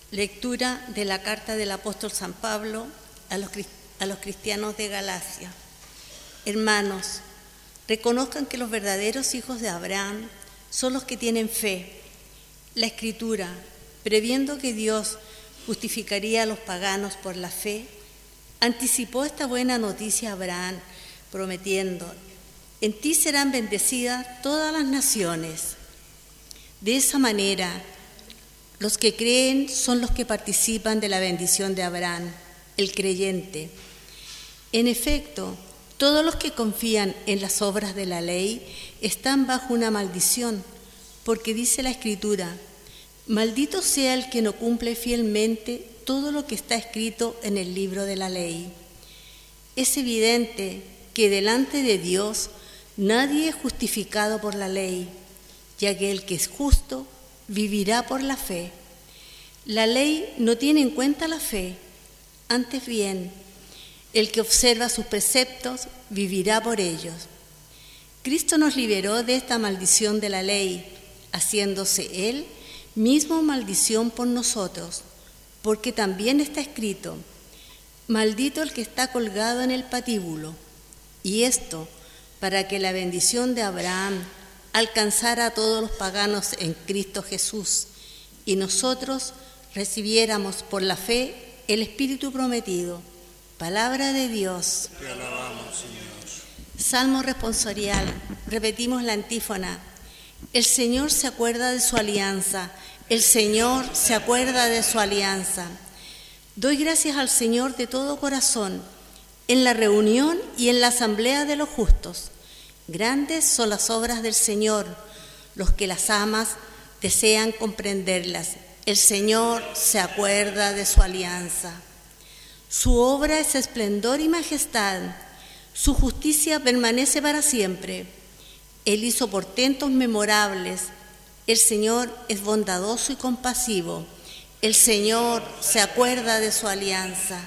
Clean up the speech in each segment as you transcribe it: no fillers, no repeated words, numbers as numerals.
Lectura de la carta del apóstol San Pablo a los cristianos de Galacia. Hermanos, reconozcan que los verdaderos hijos de Abraham son los que tienen fe. La Escritura, previendo que Dios justificaría a los paganos por la fe, anticipó esta buena noticia a Abraham, prometiendo: en ti serán bendecidas todas las naciones. De esa manera, los que creen son los que participan de la bendición de Abraham, el creyente. En efecto, todos los que confían en las obras de la ley están bajo una maldición, porque dice la Escritura: maldito sea el que no cumple fielmente todo lo que está escrito en el libro de la ley. Es evidente que delante de Dios nadie es justificado por la ley, ya que el que es justo vivirá por la fe. La ley no tiene en cuenta la fe, antes bien, el que observa sus preceptos vivirá por ellos. Cristo nos liberó de esta maldición de la ley, haciéndose Él mismo maldición por nosotros, porque también está escrito: maldito el que está colgado en el patíbulo. Y esto para que la bendición de Abraham alcanzara a todos los paganos en Cristo Jesús, y nosotros recibiéramos por la fe el Espíritu prometido. Palabra de Dios. Te alabamos, Señor. Salmo responsorial. Repetimos la antífona. El Señor se acuerda de su alianza. El Señor se acuerda de su alianza. Doy gracias al Señor de todo corazón, en la reunión y en la asamblea de los justos. Grandes son las obras del Señor, los que las aman desean comprenderlas. El Señor se acuerda de su alianza. Su obra es esplendor y majestad, su justicia permanece para siempre. Él hizo portentos memorables. El Señor es bondadoso y compasivo. El Señor se acuerda de su alianza.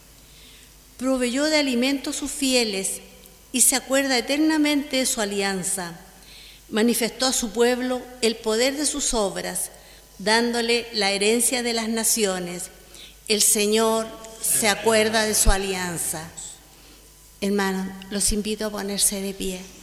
Proveyó de alimento a sus fieles y se acuerda eternamente de su alianza. Manifestó a su pueblo el poder de sus obras, dándole la herencia de las naciones. El Señor se acuerda de su alianza. Hermanos, los invito a ponerse de pie.